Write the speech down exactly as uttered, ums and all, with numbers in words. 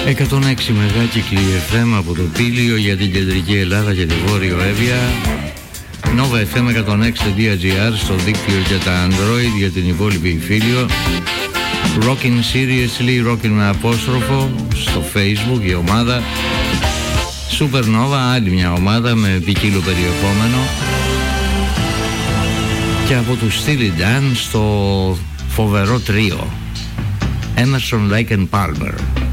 εκατόν έξι μεγάκυκλοι εφ εμ από το Πήλιο για την κεντρική Ελλάδα και τη Βόρειο Εύβοια. Nova εφ εμ εκατόν έξι τελεία τζι άρ στο δίκτυο για τα Android για την υπόλοιπη Ιφίλιο. Rockin' Seriously, Rockin' με απόστροφο στο Facebook η ομάδα. Supernova, άλλη μια ομάδα με ποικίλο περιεχόμενο. Και από του Steely Dan στο φοβερό τρίο Emerson, Lake and Palmer.